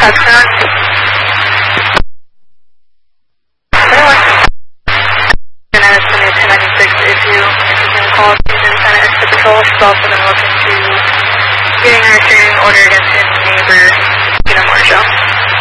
Foxtrot. And I estimate 1096 if you can call Susan Senate Extra Patrol. She's also been looking to getting her hearing order against his neighbor, Peter Marshall.